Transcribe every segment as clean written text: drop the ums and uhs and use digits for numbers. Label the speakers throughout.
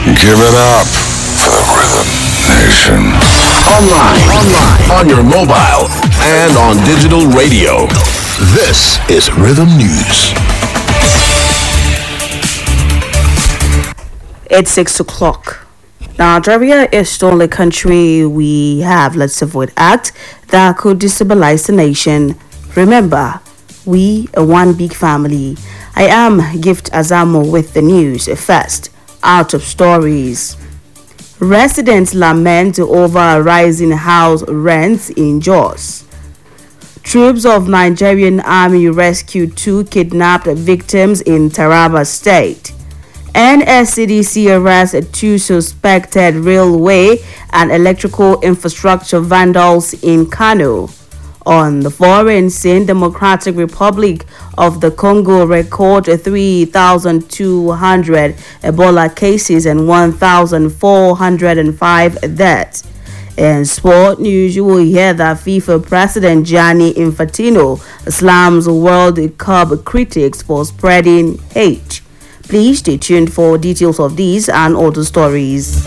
Speaker 1: Give it up for the Rhythm Nation.
Speaker 2: Online, on your mobile, and on digital radio. This is Rhythm News.
Speaker 3: It's 6 o'clock. Nigeria is the only country we have Let's Avoid Act that could destabilize the nation. Remember, we are one big family. I am Gift Azamo with the news. First, out of stories. Residents lament over rising house rents in Jos. Troops of Nigerian Army rescued 2 kidnapped victims in Taraba State. NSCDC arrests 2 suspected railway and electrical infrastructure vandals in Kano. On the foreign scene, Democratic Republic of the Congo record 3,200 Ebola cases and 1,405 deaths. In sport news, you will hear that FIFA President Gianni Infantino slams World Cup critics for spreading hate. Please stay tuned for details of these and other stories.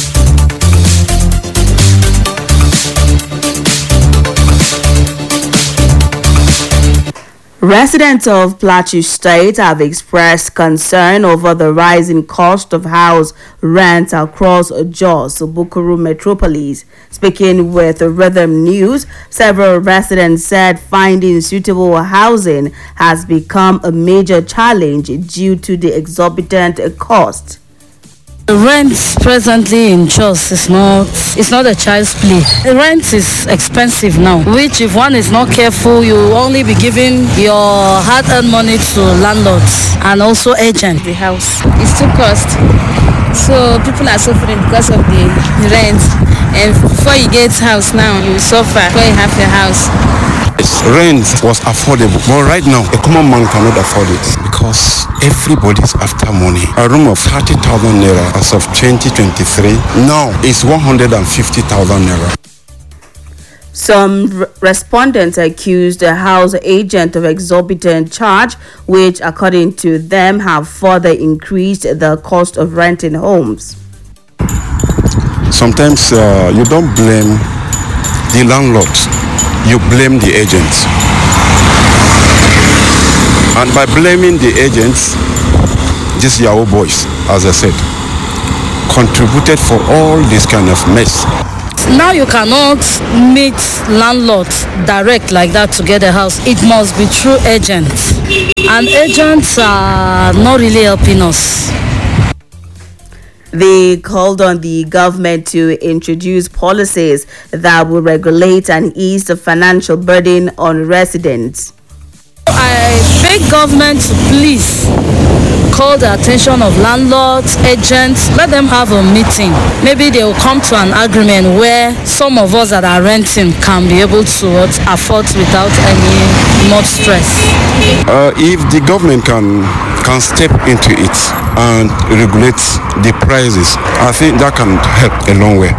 Speaker 3: Residents of Plateau State have expressed concern over the rising cost of house rent across Jos, Bukuru metropolis. Speaking with Rhythm News, several residents said finding suitable housing has become a major challenge due to the exorbitant cost.
Speaker 4: The rent presently in Jos is not a child's play. The rent is expensive now, which if one is not careful, you will only be giving your hard-earned money to landlords and also agents.
Speaker 5: The house is too cost, so people are suffering because of the rent. And before you get house now, you suffer before you have your house.
Speaker 6: Rent was affordable, but right now a common man cannot afford it because everybody's after money. A room of 30,000 naira as of 2023 now is 150,000 naira.
Speaker 3: Some respondents accused the house agent of exorbitant charge, which according to them have further increased the cost of renting homes.
Speaker 6: Sometimes you don't blame the landlords, you blame the agents. And by blaming the agents, these Yahoo boys, as I said, contributed for all this kind of mess.
Speaker 4: Now you cannot meet landlords direct like that to get a house. It must be through agents. And agents are not really helping us.
Speaker 3: They called on the government to introduce policies that will regulate and ease the financial burden on residents.
Speaker 4: I beg government to please call the attention of landlords, agents, let them have a meeting. Maybe they will come to an agreement where some of us that are renting can be able to afford without any much stress.
Speaker 6: If the government can step into it and regulate the prices, I think that can help a long way.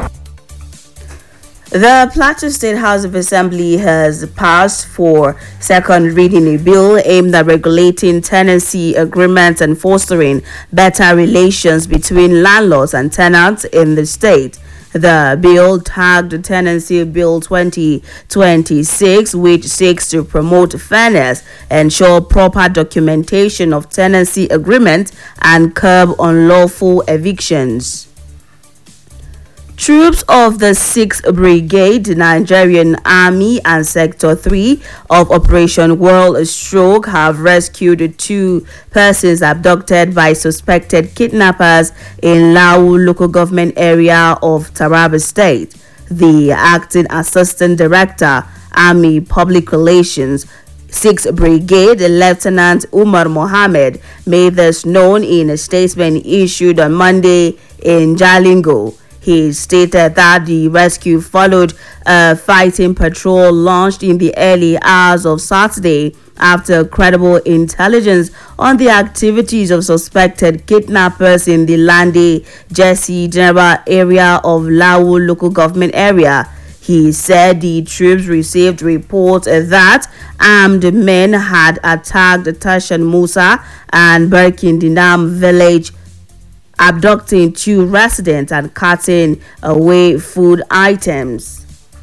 Speaker 3: The Plateau State House of Assembly has passed for second reading a bill aimed at regulating tenancy agreements and fostering better relations between landlords and tenants in the state. The bill, tagged Tenancy Bill 2026, which seeks to promote fairness, ensure proper documentation of tenancy agreements, and curb unlawful evictions. Troops of the 6th Brigade, Nigerian Army, and Sector 3 of Operation World Stroke have rescued 2 persons abducted by suspected kidnappers in Lau local government area of Taraba State. The acting assistant director, Army Public Relations, 6th Brigade, Lieutenant Umar Mohammed, made this known in a statement issued on Monday in Jalingo. He stated that the rescue followed a fighting patrol launched in the early hours of Saturday after credible intelligence on the activities of suspected kidnappers in the Lande Jesse General area of Lawu local government area. He said the troops received reports that armed men had attacked Tashan Musa and Berkindinam village abducting 2 residents and carting away food items.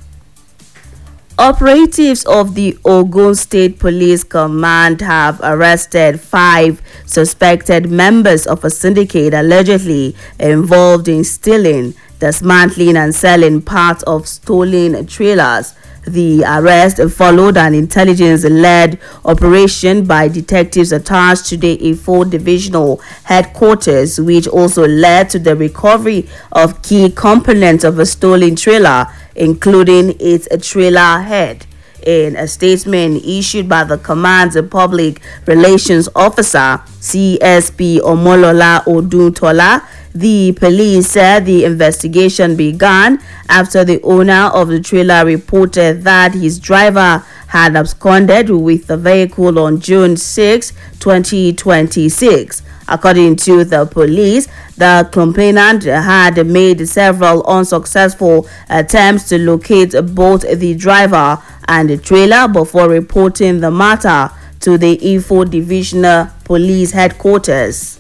Speaker 3: Operatives of the Ogun State Police Command have arrested 5 suspected members of a syndicate allegedly involved in stealing, dismantling and selling parts of stolen trailers. The arrest followed an intelligence-led operation by detectives attached to the Ifo Divisional Headquarters, which also led to the recovery of key components of a stolen trailer, including its trailer head. In a statement issued by the command's public relations officer, CSP Omolola Oduntola, the police said the investigation began after the owner of the trailer reported that his driver had absconded with the vehicle on June 6, 2026. According to the police, the complainant had made several unsuccessful attempts to locate both the driver and the trailer before reporting the matter to the Ifo Divisional Police Headquarters.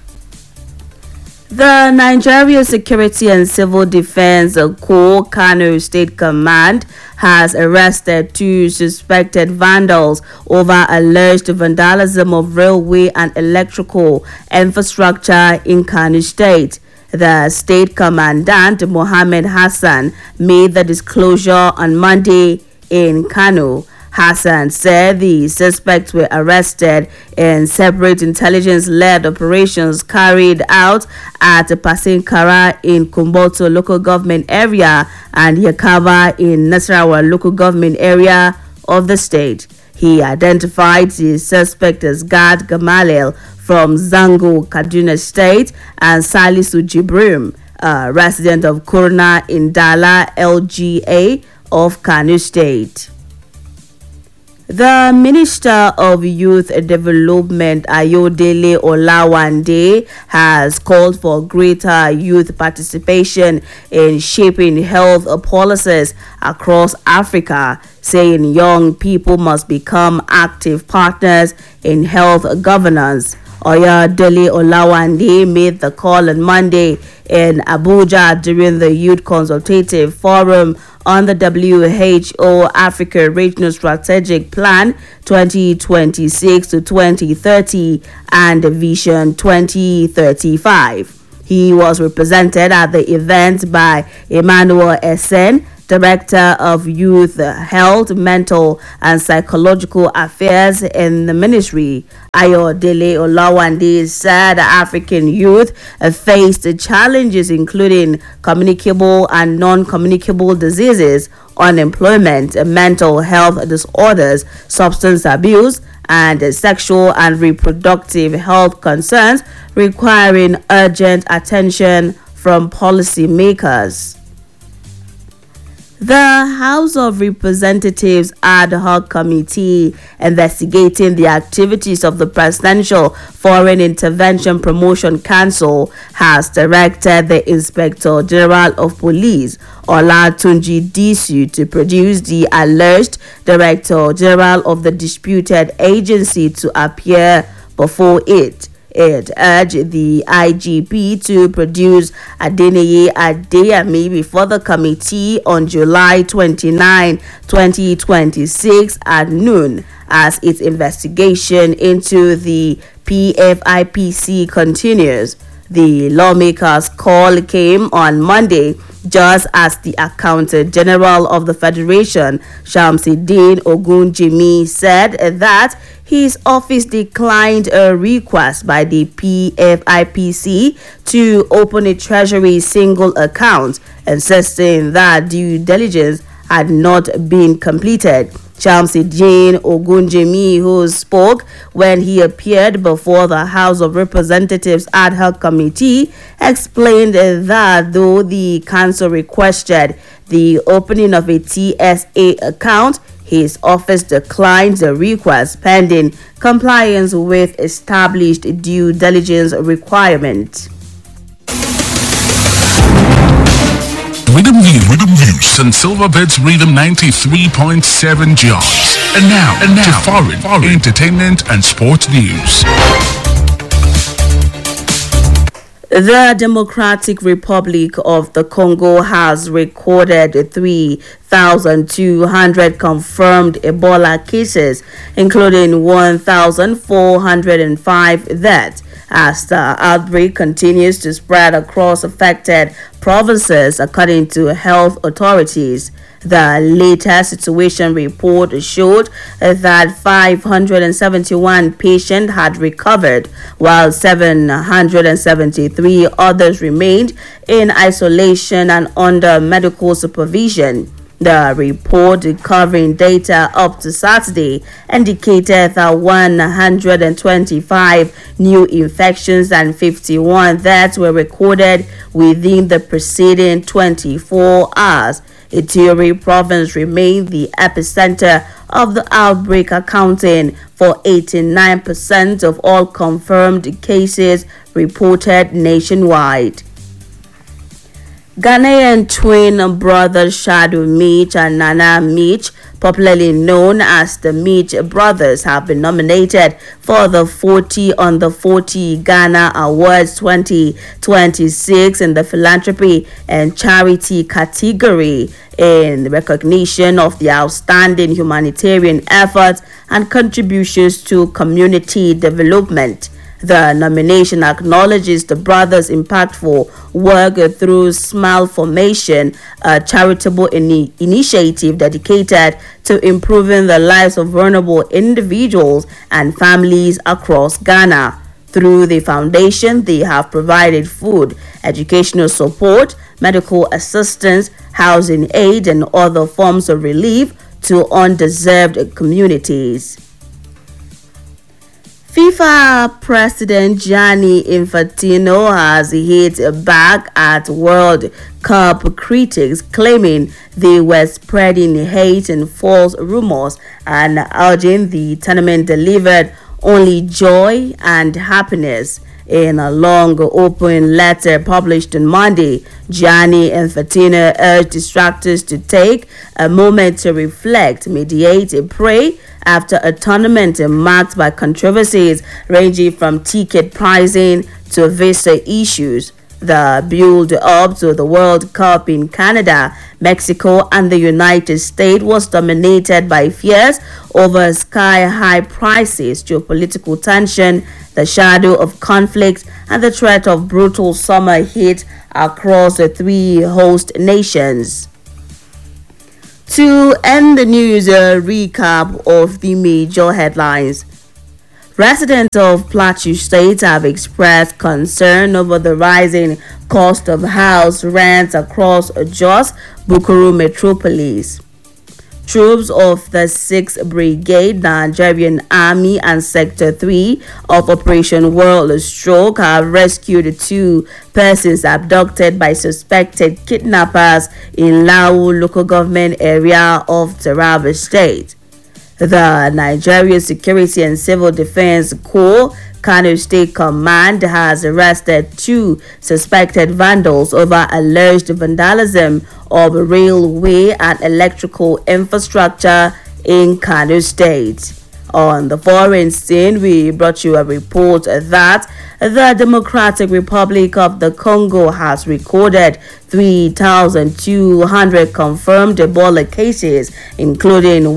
Speaker 3: The Nigeria Security and Civil Defense Corps Kano State Command has arrested 2 suspected vandals over alleged vandalism of railway and electrical infrastructure in Kano State. The state commandant, Mohammed Hassan, made the disclosure on Monday in Kano. Hassan said the suspects were arrested in separate intelligence-led operations carried out at Pasinkara in Kumboto local government area and Yakaba in Nasarawa local government area of the state. He identified the suspect as Gad Gamalel from Zango, Kaduna State, and Salisu Jibrim, a resident of Kurna in Dala LGA of Kano State. The Minister of Youth Development, Ayodele Olawande, has called for greater youth participation in shaping health policies across Africa, saying young people must become active partners in health governance. Oyadele Olawande made the call on Monday in Abuja during the Youth Consultative Forum on the WHO Africa Regional Strategic Plan 2026 to 2030 and Vision 2035. He was represented at the event by Emmanuel Essen, Director of Youth Health, Mental and Psychological Affairs in the ministry. Ayodele Olawande said African youth faced challenges including communicable and non-communicable diseases, unemployment, mental health disorders, substance abuse, and sexual and reproductive health concerns requiring urgent attention from policymakers. The House of Representatives Ad Hoc Committee investigating the activities of the Presidential Foreign Intervention Promotion Council has directed the Inspector General of Police, Olatunji Disu, to produce the alleged Director General of the disputed agency to appear before it. It urged the IGP to produce Adeneye Adeyemi before the committee on July 29, 2026 at noon as its investigation into the PFIPC continues. The lawmakers' call came on Monday just as the Accountant General of the Federation, Shamsuddin Ogunjimi, said that his office declined a request by the PFIPC to open a Treasury single account, insisting that due diligence had not been completed. Shamsuddin Ogunjimi, who spoke when he appeared before the House of Representatives Ad Hoc Committee, explained that though the council requested the opening of a TSA account, his office declined the request pending compliance with established due diligence requirements.
Speaker 2: Rhythm News and Silverbirds Rhythm 93.7 jobs. And now to foreign entertainment and sports news.
Speaker 3: The Democratic Republic of the Congo has recorded 3,200 confirmed Ebola cases, including 1,405 deaths, as the outbreak continues to spread across affected provinces, according to health authorities. The latest situation report showed that 571 patients had recovered, while 773 others remained in isolation and under medical supervision. The report, covering data up to Saturday, indicated that 125 new infections and 51 deaths were recorded within the preceding 24 hours. Ituri province remained the epicenter of the outbreak, accounting for 89% of all confirmed cases reported nationwide. Ghanaian twin brothers Shadu Meech and Nana Meech, popularly known as the Meech brothers, have been nominated for the 40 on the 40 Ghana Awards 2026 in the philanthropy and charity category, in recognition of the outstanding humanitarian efforts and contributions to community development. The nomination acknowledges the brothers' impactful work through Smile Formation, a charitable initiative dedicated to improving the lives of vulnerable individuals and families across Ghana. Through the foundation, they have provided food, educational support, medical assistance, housing aid, and other forms of relief to undeserved communities. FIFA President Gianni Infantino has hit back at World Cup critics, claiming they were spreading hate and false rumors, and urging the tournament delivered only joy and happiness. In a long open letter published on Monday, Gianni Infantino urged distractors to take a moment to reflect, meditate, and pray after a tournament marked by controversies ranging from ticket pricing to visa issues. The build-up to the World Cup in Canada, Mexico, and the United States was dominated by fears over sky-high prices, geopolitical tension, the shadow of conflict, and the threat of brutal summer heat across the three host nations. To end the news, a recap of the major headlines. Residents of Plateau State have expressed concern over the rising cost of house rents across Jos, Bukuru metropolis. Troops of the 6th Brigade, Nigerian Army, and Sector 3 of Operation World Stroke have rescued 2 persons abducted by suspected kidnappers in Lau local government area of Taraba State. The Nigeria Security and Civil Defense Corps Kano State Command has arrested 2 suspected vandals over alleged vandalism of railway and electrical infrastructure in Kano State. On the foreign scene, we brought you a report that the Democratic Republic of the Congo has recorded 3,200 confirmed Ebola cases, including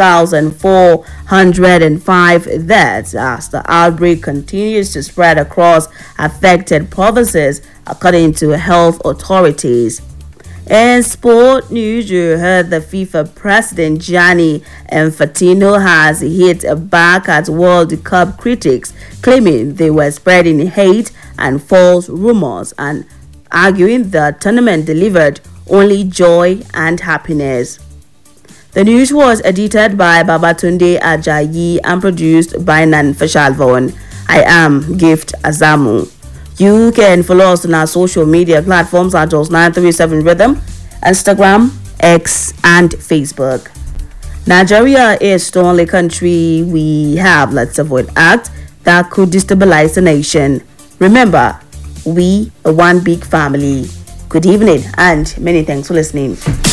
Speaker 3: 1,405 deaths, as the outbreak continues to spread across affected provinces, according to health authorities. In sport news, you heard the FIFA president Gianni Infantino has hit back at World Cup critics, claiming they were spreading hate and false rumors, and arguing the tournament delivered only joy and happiness. The news was edited by Babatunde Ajayi and produced by Nan Fashalvon. I am Gift Azamu. You can follow us on our social media platforms at Jos 937 Rhythm, Instagram, X, and Facebook. Nigeria is the only country we have let's avoid act that could destabilize the nation. Remember, we are one big family. Good evening and many thanks for listening.